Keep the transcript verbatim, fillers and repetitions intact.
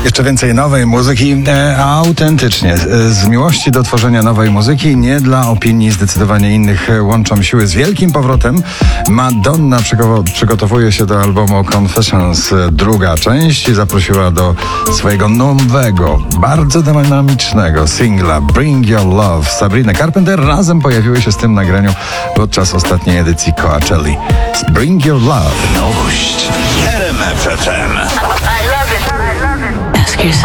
Jeszcze więcej nowej muzyki, e, autentycznie. Z miłości do tworzenia nowej muzyki, nie dla opinii zdecydowanie innych, łączą siły z wielkim powrotem. Madonna przygo- przygotowuje się do albumu Confessions, druga część, i zaprosiła do swojego nowego, bardzo dynamicznego singla Bring Your Love. Sabrina Carpenter razem pojawiły się z tym nagraniu podczas ostatniej edycji Coachelli. Bring Your Love. Nowość w R M F F M.